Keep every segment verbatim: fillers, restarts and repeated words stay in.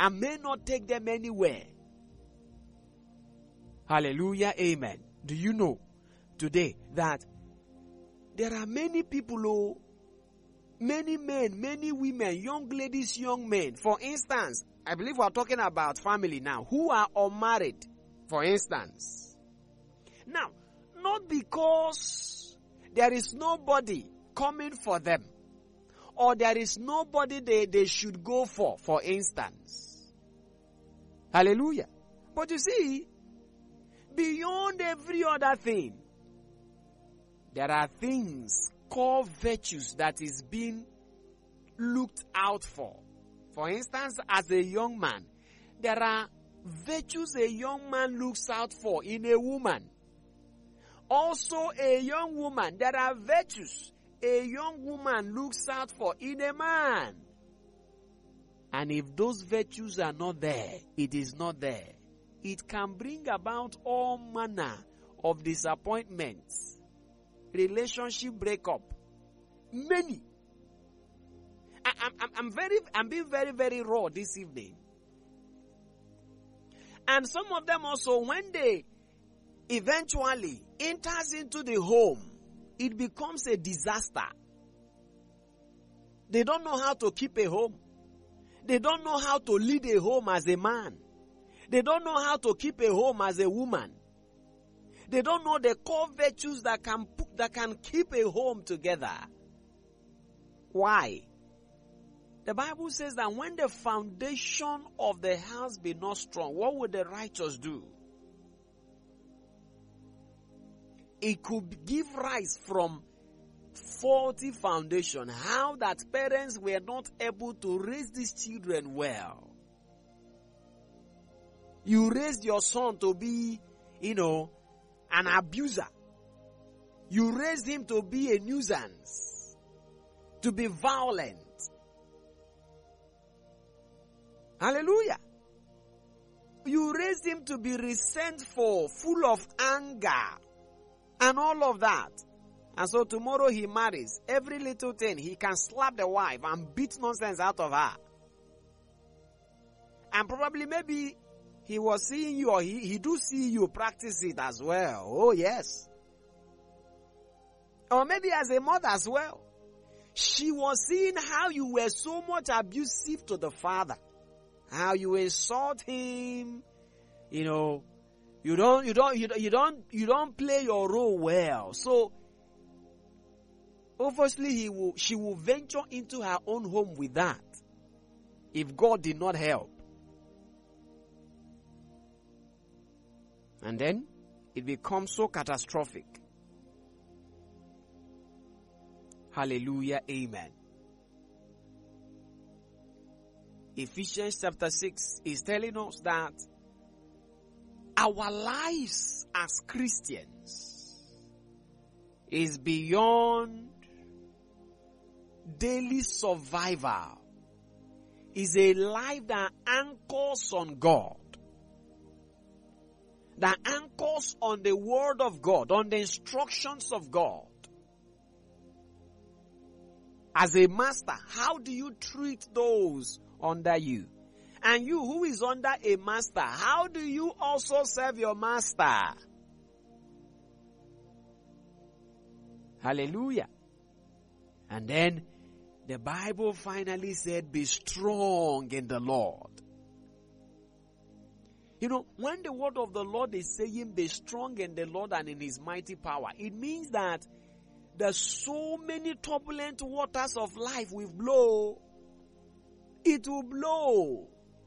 and may not take them anywhere. Hallelujah, amen. Do you know today that there are many people who, many men, many women, young ladies, young men, for instance, I believe we are talking about family now, who are unmarried, for instance. Now, not because there is nobody coming for them, or there is nobody they, they should go for, for instance. Hallelujah. But you see, beyond every other thing, there are things called virtues that is being looked out for. For instance, as a young man, there are virtues a young man looks out for in a woman. Also, a young woman, there are virtues a young woman looks out for in a man. And if those virtues are not there, it is not there. It can bring about all manner of disappointments, relationship breakup, many. I, I'm, I'm very, I'm being very, very raw this evening. And some of them also, when they eventually enters into the home, it becomes a disaster. They don't know how to keep a home. They don't know how to lead a home as a man. They don't know how to keep a home as a woman. They don't know the core virtues that can put, that can keep a home together. Why? The Bible says that when the foundation of the house be not strong, what would the righteous do? It could give rise from faulty foundation. How that parents were not able to raise these children well. You raised your son to be, you know, an abuser. You raised him to be a nuisance, to be violent. Hallelujah. You raised him to be resentful, full of anger, and all of that. And so tomorrow he marries. Every little thing, he can slap the wife and beat nonsense out of her. And probably maybe he was seeing you, or he, he do see you practice it as well. Oh yes. Or maybe as a mother as well. She was seeing how you were so much abusive to the father. How you insult him. You know, you don't, you don't, you don't, you don't, you don't play your role well. So, obviously he will, she will venture into her own home with that. If God did not help. And then, it becomes so catastrophic. Hallelujah, amen. Ephesians chapter six is telling us that our lives as Christians is beyond daily survival. Is a life that anchors on God. That anchors on the word of God, on the instructions of God. As a master, how do you treat those under you? And you who is under a master, how do you also serve your master? Hallelujah. And then the Bible finally said, be strong in the Lord. You know, when the word of the Lord is saying be strong in the Lord and in his mighty power, it means that there's so many turbulent waters of life will blow. It will blow.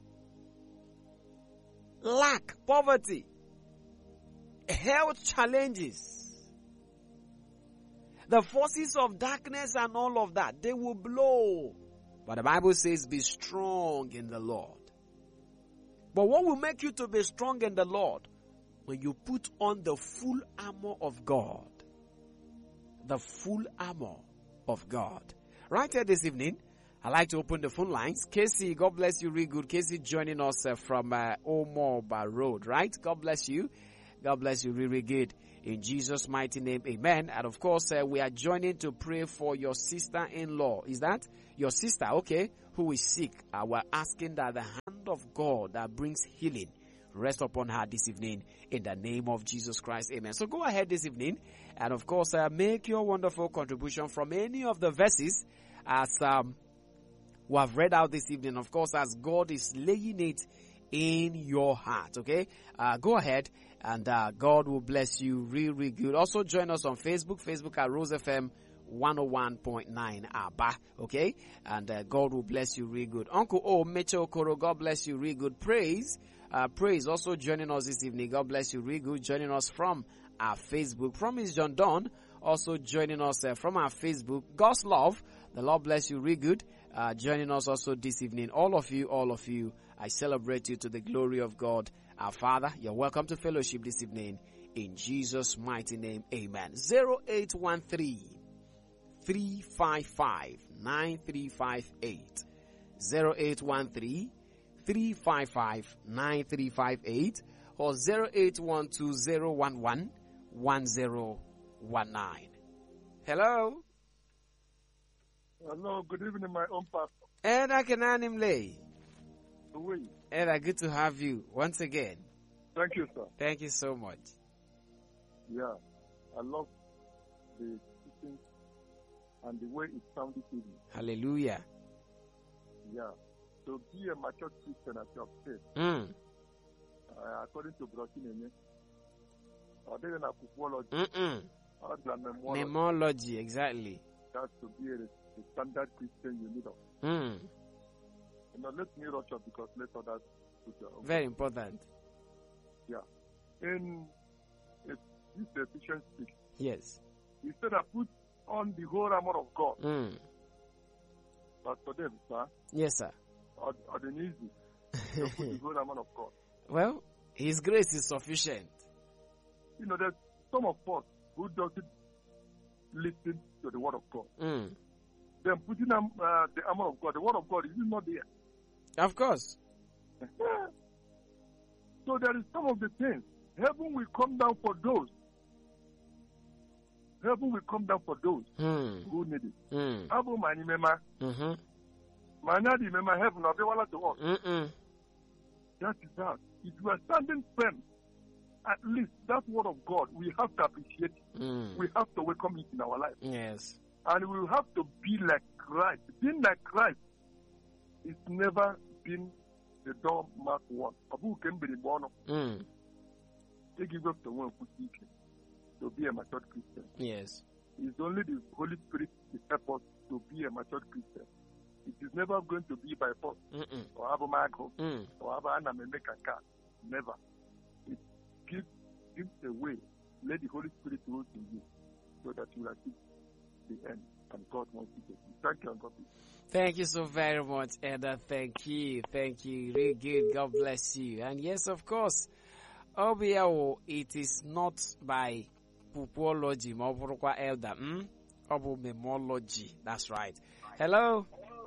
Lack, poverty, health challenges, the forces of darkness and all of that, they will blow. But the Bible says be strong in the Lord. But what will make you to be strong in the Lord? When you put on the full armor of God. The full armor of God. Right here this evening, I'd like to open the phone lines. Casey, God bless you really good. Casey joining us uh, from uh, Omoba Road, right? God bless you. God bless you really, really good. In Jesus' mighty name, amen. And of course, uh, we are joining to pray for your sister-in-law. Is that your sister, okay, who is sick? Uh, we're asking that the hand hand of God that brings healing rest upon her this evening in the name of Jesus Christ. Amen. So go ahead this evening and of course uh, make your wonderful contribution from any of the verses as um, we have read out this evening. Of course, as God is laying it in your heart. Okay, uh, go ahead and uh, God will bless you real, real good. Also join us on Facebook, Facebook at Rose F M one oh one point nine Abba. Okay, and uh, God will bless you real good. Uncle O Mitchell Koro, God bless you real good. Praise, uh, praise. Also joining us this evening. God bless you real good. Joining us from our Facebook. Promise John Don also joining us uh, from our Facebook. God's love. The Lord bless you real good. Uh, joining us also this evening. All of you, all of you. I celebrate you to the glory of God, our Father. You're welcome to fellowship this evening. In Jesus' mighty name, amen. zero eight one three, three five five, nine three five eight. zero eight one three, three five five, nine three five eight or zero eight one two zero one one one zero one nine. Hello? Hello, good evening, my own pastor. Eda Kenanimle. Oui. Eda, good to have you once again. Thank you, sir. Thank you so much. Yeah, I love the teaching and the way it sounded to me. Hallelujah. Yeah. To be a mature Christian as you have said, Mm. uh, according to Brokinene, or they don't have Mm-mm. or the memorial, Memology, exactly. that's to be a, a standard Christian you need of. Mm. You know, let me rush up because let others put their own. Very important. Yeah. In it, this Ephesians six, Yes. he said, I put on the whole armor of God. Mm. But for them, sir, Yes, sir. or, or the easy, to put the whole armor of God. Well, His grace is sufficient. You know, there's some of us who doesn't listen to the word of God. Mm. Then putting um, uh, the armor of God, the word of God is not there. Of course. So there is some of the things. Heaven will come down for those. Heaven will come down for those Mm. who need it. Mm. Abu mani mema, Mm-hmm. mani mema heaven or wala to us. Mm-mm. That is that. If you are standing firm, at least that word of God, we have to appreciate it. Mm. We have to welcome it in our life. Yes. And we have to be like Christ. Being like Christ is never been the door mark one. Abu can be the born of Mm. they give up the one who seek to be a matured Christian. Yes. It's only the Holy Spirit that help us to be a matured Christian. It is never going to be by force Mm-mm. or have a Michael Mm. or have an American car. Never. It gives gives a way. Let the Holy Spirit rule in you so that you will achieve the end. And God wants you to do. Thank you and God bless you. Thank you so very much, Eda. Thank you. Thank you. Really good. God bless you. And yes, of course, Obiao, it is not by pupology, Moburukwa Elder. Hmm? Obu memology. That's right. Hello.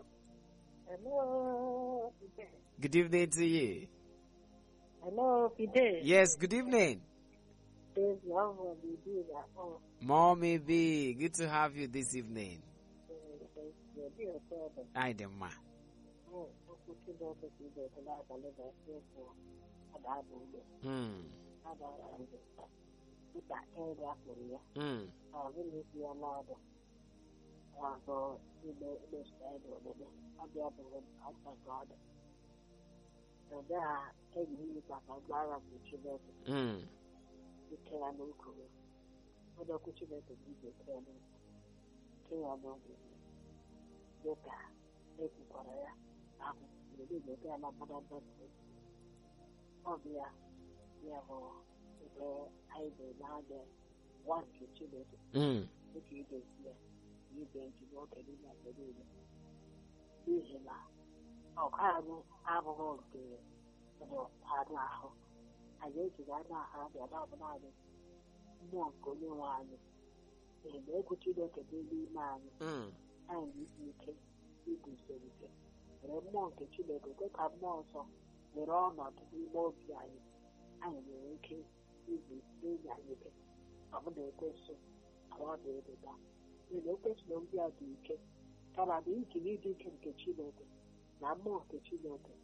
Hello, Fide. Good evening to you. Hello, Fide. Yes, good evening. There's love will be doing at home. Mommy B, good to have you this evening. You'll be a problem. I dem ma. Oh, I'll put you down to see the life I live at here for a Bible. Hmm. I don't know. Put that air back for you. Hmm. I really see a lot of. Uh, so, you know, this side of it. I'll be able to answer God. So, there, take me back and grab the children. Hmm. The care no career. What I could you make a video care no care no Yoga, making Korea. I'm really looking at my mother. Oh, yeah, yeah, well, I do now the one to children. Hmm. If you do here, you're going to go to do that. Usually, oh, I don't have a whole day. So, I don't know. I go to that now, how they are not more going on. They go to the baby man, Hmm. and you can do something. The monk, the children, they come more so. They're all not to be more behind. And you can do this thing and you can. I'm the question. I want to do that. You know, question don't be a D K. But I think you need to get children. Now, more the children.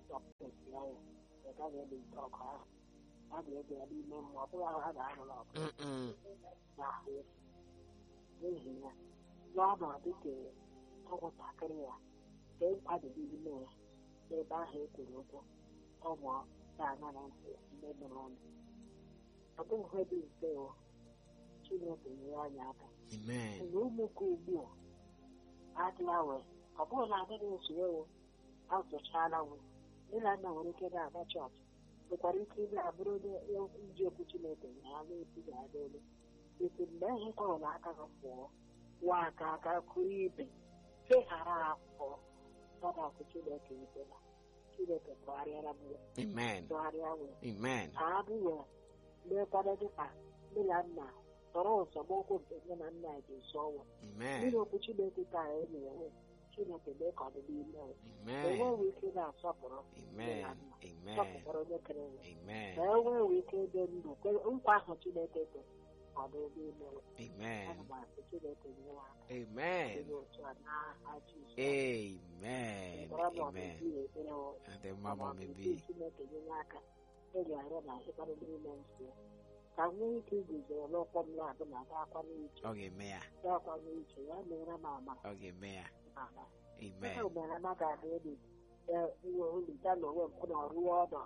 sọpụrụ ya ya ya gaghị ebe ite ọkụ ahụ a ga-ebe ya n'ime mmụọ ọ bụrụ ahụ a ga-arụrụ ọkụ Mm-mm. n'ahụ efu n'ihi ya n'ọnọdụ nke ụmụntakịrị ya ka nkwadebe ime ya n'ebe ahụ e kwuru okwu ụmụ ga-ana na ntị ndị nụrụ ọnụ ọ bụghị ihe dị mfe o Chineke nyere anyị aka Amen. mgbe ụmụka ugbu a adịla wee ọ bụrụ na adịghị esonye wo azụchala nwe nne na nna nwere ike na-aga chọọchị nwekwara ike ịbịa abụrụ ndị okwu Chineke na ha na-esi ga-adị olu eti mgbe ihe kọrọ n'aka ha pụọ nwa aka aka kụrụ ibe feghara afọ ọdakụ Chineke ibela Chineke tụgharịara m Amen. tụgharịa wee Amen. ka ha bụ wee mekwado dịka nne na nna tọrọ nzọmụkwụ nke nne na nna ga-eso ọnwa Amen. n'ihi okwu Chineke ka anyị na-enwe Chineke mee ka ọ dị n'ime Amen. enweghị ike na-asọpụrụ nne Amen. na nna Amen. sọpụrụ onye kere ya Amen. ka enweghị ike ịdị ndụ nkwa ahụ Chineke dị ọ dị n'ime Amen. ana m asị Chineke nyere aka Amen. dị otu a n'aha Jizọs Amen. Mkpọrọ ma ọ bụ Amen. di ekpere o And the mama may Isi be. Chineke nyere aka ejighara na ịkpara n'ime nsọ ka m nwee ike iguzoro n'ụkwụ m na-abụ na aga akwa n'iche Okay, Mayor. ga akwa n'iche ya mere m ama Okay, Mayor. ala Amen. ihe mere m ga-adị elu uwe olita na onwe m na ọrụ ọdọ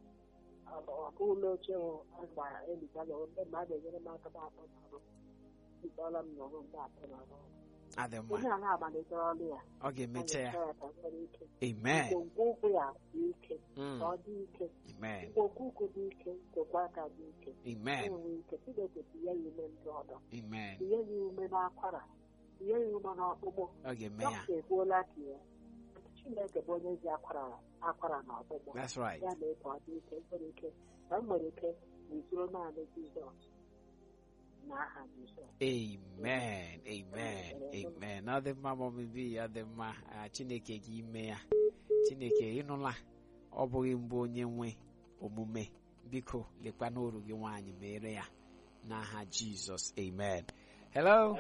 ọbụ ụlọ oche gbara elita na onwe mgbe a ga-enyere m aka na-atọ n'ọrụ itọọla m n'onwe m na-atọ n'ọrụ Adema. onye a na-amalitere ọrụ ya Okay, Mayor. ya ka nwere ike Amen. nkwonkwo ụkwụ ya dị ike Mm. ka ọ dị ike Amen. nkwonkwo ụkwụ dị ike nkwonkwo aka dị ike Amen. enwe ike Chineke tinye ya ume ndị ọdọ Amen. tinye ya ume n'akwara tinye ya ume n'ọkpụkpụ Okay, Mayor. dọkịta ekwuola ka ya Chineke bụ onye ji akwara akwara na ọkpụkpụ That's right. ya mee ka ọ dị ike nwere ike ka m nwere ike n'usoro naanị Jizọs na aha Jizọs Amen. Amen. Amen. Adị mma ma ọ bụ adị mma ah, Chineke gị ime ya. Chineke ịnụla ọ bụghị mbụ onye nwe omume biko lekwa n'oru gị nwaanyị mere ya n'aha Jizọs. Amen. Hello.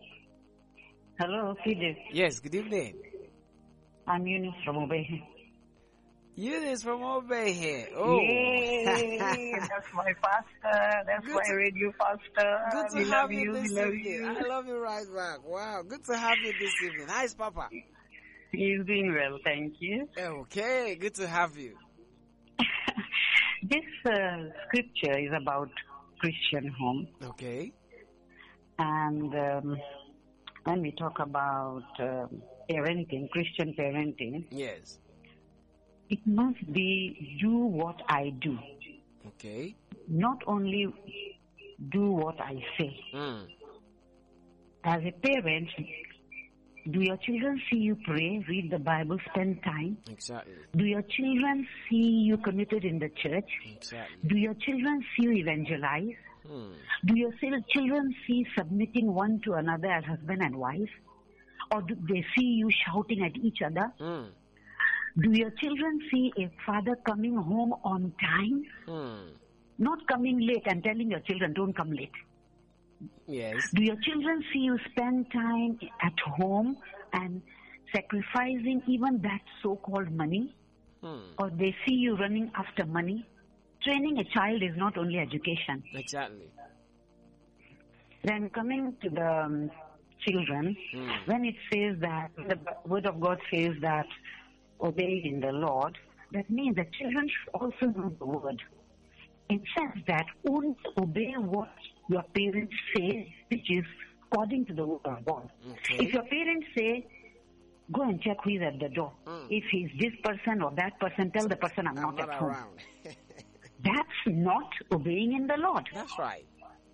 Hello, Philip. Yes, good evening. I'm Eunice from Obehe. Eunice from Obey here. Oh. Yay! That's my pastor. That's Good my to- radio pastor. Good to we have love you you. this We love evening. you. I love you right back. Wow. Good to have you this evening. How is Papa? He's doing well, thank you. Okay. Good to have you. This uh, scripture is about Christian home, Okay. and um, when we talk about um, parenting, Christian parenting, Yes. it must be do what I do, Okay. not only do what I say. Mm. As a parent, do your children see you pray, read the Bible, spend time? Exactly. Do your children see you committed in the church? Exactly. Do your children see you evangelize? Hmm. Do your sil- children see submitting one to another as husband and wife? Or do they see you shouting at each other? Hmm. Do your children see a father coming home on time? Hmm. Not coming late and telling your children, don't come late. Yes. Do your children see you spend time at home and sacrificing even that so-called money? Hmm. Or they see you running after money? Training a child is not only education. Exactly. Then coming to the um, children, Hmm. when it says that, the word of God says that obey in the Lord, that means that children should also know the word. It says that only obey what your parents say, which is according to the word of God. Okay. If your parents say, go and check who is at the door. Mm. If he's this person or that person, tell the person I'm, I'm not, not at home. around. That's not obeying in the Lord. That's right.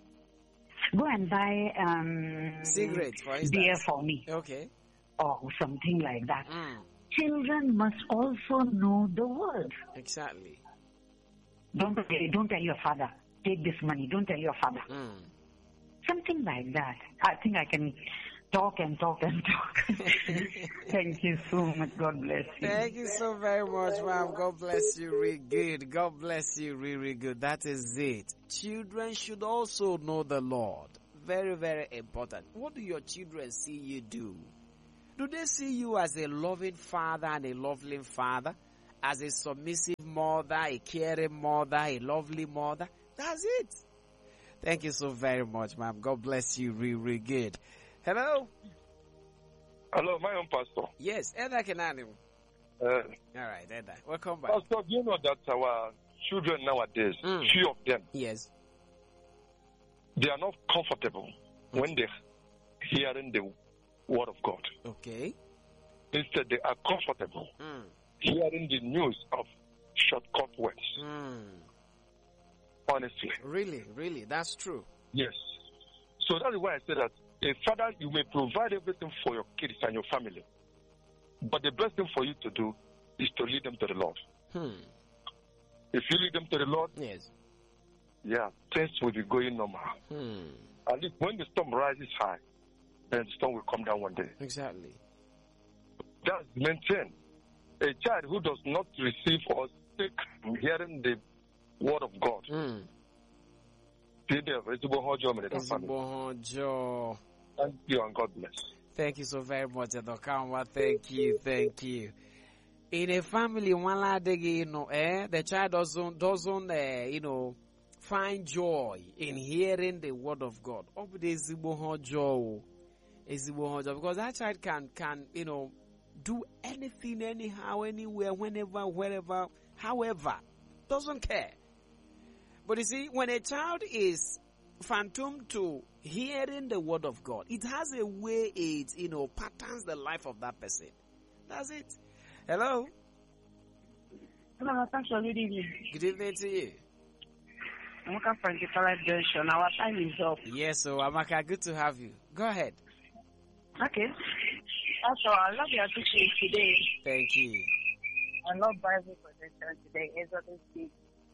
Go and buy um, Cigarettes, for instance. beer for me Okay. or something like that. Mm. Children must also know the word. Exactly. Don't, don't tell your father, take this money. Don't tell your father. Mm. Something like that. I think I can talk and talk and talk. Thank you so much. God bless you. Thank you so very much, ma'am. God bless you, really good. God bless you, really, really good. That is it. Children should also know the Lord. Very, very important. What do your children see you do? Do they see you as a loving father and a loving father? as a submissive mother, a caring mother, a lovely mother. That's it. Thank you so very much, ma'am. God bless you. Really, really good. Hello? Hello, my own pastor. Yes, Elder Kenani. Uh, All right, Elder. Welcome back. Pastor, do you know that our children nowadays, Mm. few of them, Yes. they are not comfortable when they're hearing the word of God. Okay. Instead, they are comfortable Mm. hearing the news of shortcut words. Mm. Honestly. Really, really, that's true. Yes. So that is why I say that a father, you may provide everything for your kids and your family. But the best thing for you to do is to lead them to the Lord. Hmm. If you lead them to the Lord, Yes. yeah, things will be going normal. Hmm. At least when the storm rises high, then the storm will come down one day. Exactly. That's the main thing. A child who does not receive or take from hearing the word of God, Hmm. they there, it's about how Germany, that family. Ezigbo. Thank you and God bless. Thank you so very much, Edokamwa. Thank you, thank you. In a family, one lad, you know, eh, the child doesn't, doesn't, uh, you know, find joy in hearing the word of God. Because that child can, can, you know, do anything, anyhow, anywhere, whenever, wherever, however, doesn't care. But you see, when a child is phantom to hearing the word of God, it has a way it, you know, patterns the life of that person. That's it. Hello? Hello, Pastor. Good evening. Good evening to you. I'm looking for the College Junction. Our time is up. Yes, so Amaka, good to have you. Go ahead. Okay. Pastor, I love your teaching today. Thank you. I love Bible protection today. Exodus six.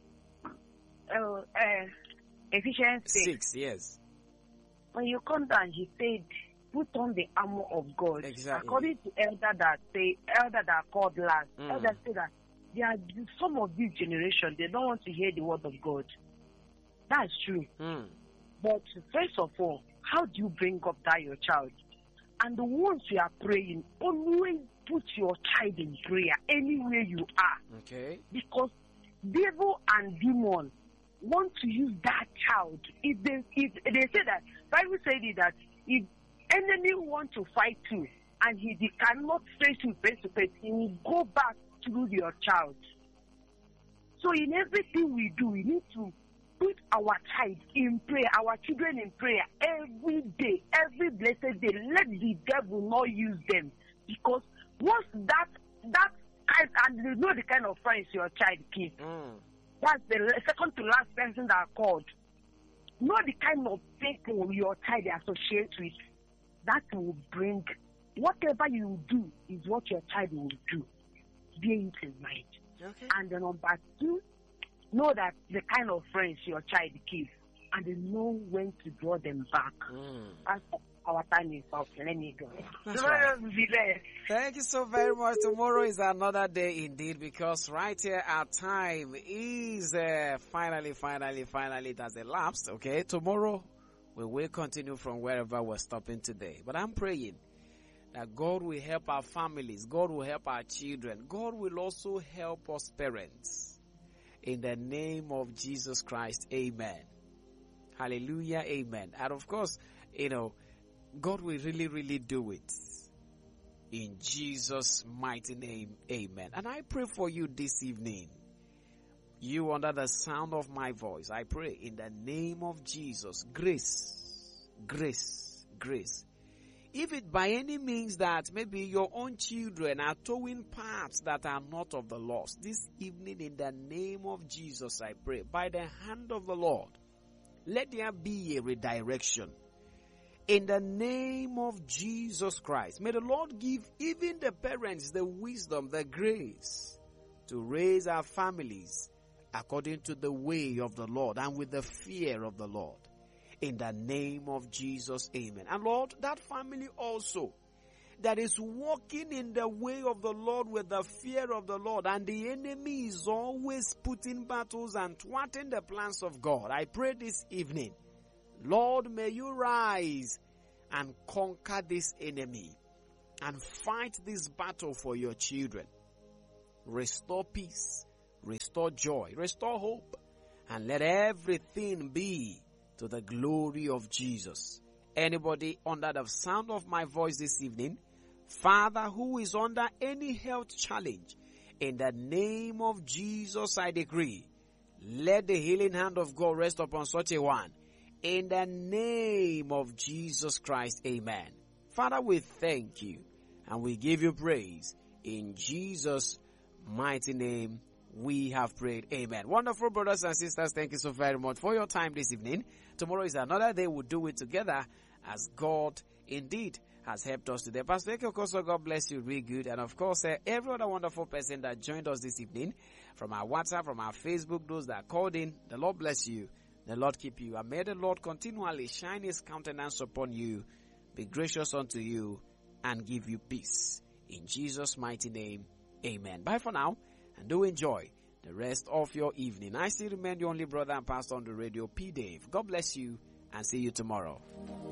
Oh, uh, Ephesians six. Six, yes. When you come down, he said, put on the armor of God. Exactly. According to elder that say, elder that called last, Mm. elder say that there are some of this generation, they don't want to hear the word of God. That's true. Mm. But first of all, how do you bring up that your child? And once you are praying, always put your child in prayer anywhere you are. Okay. Because devil and demon want to use that child. If they if they say that, Bible said it that if enemy want to fight you and he, he cannot face you face to face, he will go back through your child. So in everything we do, we need to put our child in prayer, our children in prayer every day, every blessed day. Let the devil not use them, because once that that kind, and you know the kind of friends your child keeps. Mm. That's the second to last person that I called. Know the kind of people your child associates with. That will bring whatever you do is what your child will do. Bear it in mind. Okay. And then number two, know that the kind of friends your child keeps, and they know when to draw them back. Mm. That's our time is up. Let me go. That's Tomorrow right. will be there. Thank you so very much. Tomorrow is another day indeed, because right here our time is uh, finally, finally, finally it has elapsed. Okay, tomorrow we will continue from wherever we're stopping today. But I'm praying that God will help our families, God will help our children, God will also help us parents. In the name of Jesus Christ, amen. Hallelujah, amen. And of course, you know, God will really, really do it. In Jesus' mighty name, amen. And I pray for you this evening. You under the sound of my voice, I pray in the name of Jesus, grace, grace, grace. If it by any means that maybe your own children are towing paths that are not of the Lord, this evening in the name of Jesus, I pray, by the hand of the Lord, let there be a redirection. In the name of Jesus Christ, may the Lord give even the parents the wisdom, the grace to raise our families according to the way of the Lord and with the fear of the Lord. In the name of Jesus, amen. And Lord, that family also that is walking in the way of the Lord with the fear of the Lord, and the enemy is always putting battles and thwarting the plans of God, I pray this evening, Lord, may you rise and conquer this enemy and fight this battle for your children. restore peace, restore joy, restore hope, and let everything be to the glory of Jesus. Anybody under the sound of my voice this evening, Father, who is under any health challenge, in the name of Jesus I decree, let the healing hand of God rest upon such a one. In the name of Jesus Christ, amen. Father, we thank you and we give you praise. In Jesus' mighty name, we have prayed. Amen. Wonderful brothers and sisters, thank you so very much for your time this evening. Tomorrow is another day. We'll do it together as God indeed has helped us today. Pastor Ekokoso, God bless you really good. And of course, uh, every other wonderful person that joined us this evening from our WhatsApp, from our Facebook, those that called in, the Lord bless you. The Lord keep you. And may the Lord continually shine his countenance upon you, be gracious unto you, and give you peace. In Jesus' mighty name, amen. Bye for now, and do enjoy the rest of your evening. I still remain your only brother and pastor on the radio, P. Dave. God bless you, and see you tomorrow.